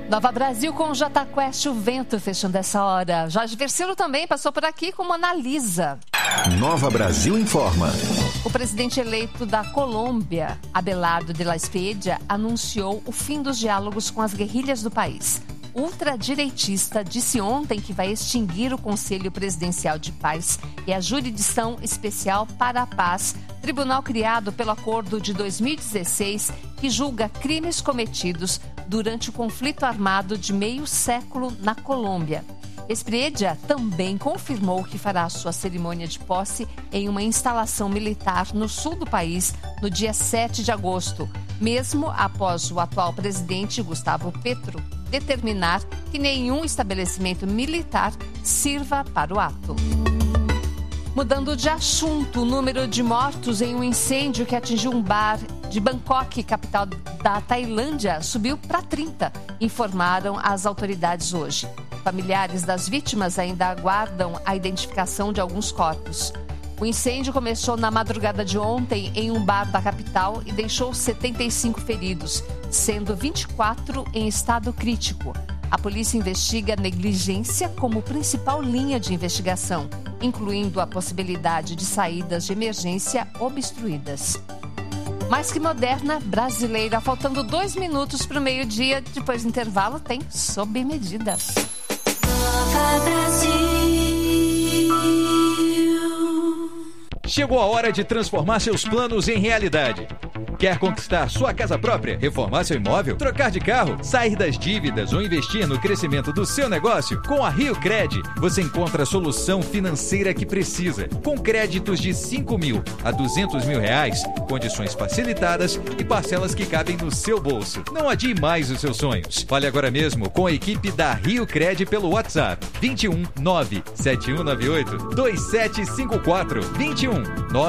Nova Brasil com Jota Quest, o vento fechando essa hora. Jorge Versilo também passou por aqui como analisa. Nova Brasil informa. O presidente eleito da Colômbia, Abelardo de la Espriella, anunciou o fim dos diálogos com as guerrilhas do país. O ultradireitista disse ontem que vai extinguir o Conselho Presidencial de Paz e a Jurisdição Especial para a Paz, tribunal criado pelo acordo de 2016 que julga crimes cometidos durante o conflito armado de meio século na Colômbia. Espriella também confirmou que fará sua cerimônia de posse em uma instalação militar no sul do país no dia 7 de agosto, mesmo após o atual presidente Gustavo Petro determinar que nenhum estabelecimento militar sirva para o ato. Mudando de assunto, o número de mortos em um incêndio que atingiu um bar de Bangkok, capital da Tailândia, subiu para 30, informaram as autoridades hoje. Familiares das vítimas ainda aguardam a identificação de alguns corpos. O incêndio começou na madrugada de ontem em um bar da capital e deixou 75 feridos, sendo 24 em estado crítico. A polícia investiga negligência como principal linha de investigação, incluindo a possibilidade de saídas de emergência obstruídas. Mais que moderna, brasileira, faltando 2 minutos para o meio-dia, depois do intervalo tem Sob Medida. Nova Brasil. Chegou a hora de transformar seus planos em realidade. Quer conquistar sua casa própria, reformar seu imóvel, trocar de carro, sair das dívidas ou investir no crescimento do seu negócio? Com a Rio Cred, você encontra a solução financeira que precisa. Com créditos de 5 mil a 200 mil reais, condições facilitadas e parcelas que cabem no seu bolso. Não adie mais os seus sonhos. Fale agora mesmo com a equipe da Rio Cred pelo WhatsApp 21 97198 2754 21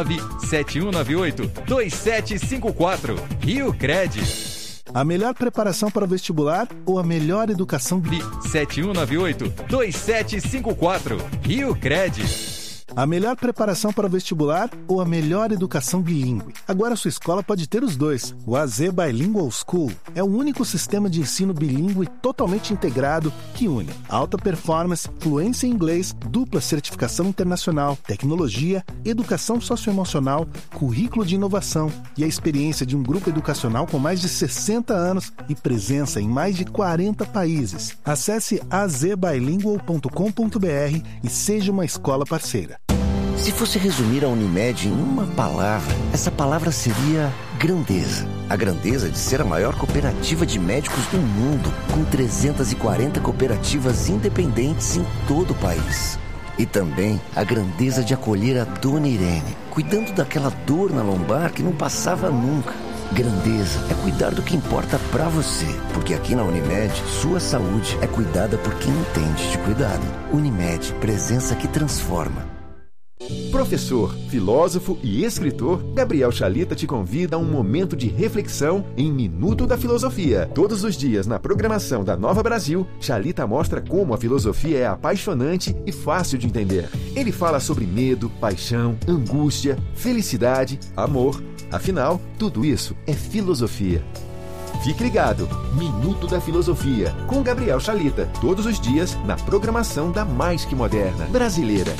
97198 2754. Rio Cred. A melhor preparação para o vestibular ou a melhor educação? 7198 2754. Rio Cred. A melhor preparação para o vestibular ou a melhor educação bilíngue? Agora sua escola pode ter os dois. O AZ Bilingual School é o único sistema de ensino bilíngue totalmente integrado que une alta performance, fluência em inglês, dupla certificação internacional, tecnologia, educação socioemocional, currículo de inovação e a experiência de um grupo educacional com mais de 60 anos e presença em mais de 40 países. Acesse azbilingual.com.br e seja uma escola parceira. Se fosse resumir a Unimed em uma palavra, essa palavra seria grandeza. A grandeza de ser a maior cooperativa de médicos do mundo, com 340 cooperativas independentes em todo o país. E também a grandeza de acolher a Dona Irene, cuidando daquela dor na lombar que não passava nunca. Grandeza é cuidar do que importa pra você, porque aqui na Unimed, sua saúde é cuidada por quem entende de cuidado. Unimed, presença que transforma. Professor, filósofo e escritor, Gabriel Chalita te convida a um momento de reflexão em Minuto da Filosofia. Todos os dias na programação da Nova Brasil, Chalita mostra como a filosofia é apaixonante e fácil de entender. Ele fala sobre medo, paixão, angústia, felicidade, amor. Afinal, tudo isso é filosofia. Fique ligado, Minuto da Filosofia, com Gabriel Chalita, todos os dias na programação da mais que moderna brasileira.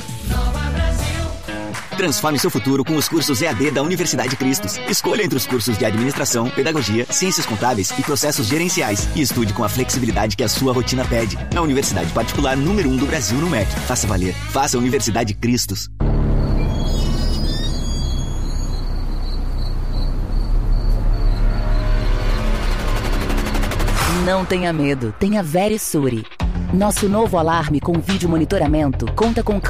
Transforme seu futuro com os cursos EAD da Universidade Cristos. Escolha entre os cursos de Administração, Pedagogia, Ciências Contábeis e Processos Gerenciais. E estude com a flexibilidade que a sua rotina pede. Na Universidade Particular número 1 do Brasil no MEC. Faça valer. Faça a Universidade Cristos. Não tenha medo, tenha Verisure. Nosso novo alarme com vídeo monitoramento conta com